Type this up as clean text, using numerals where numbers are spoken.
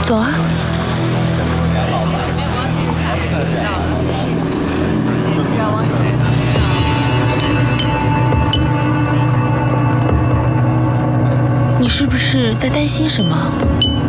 走啊！你是不是在担心什么？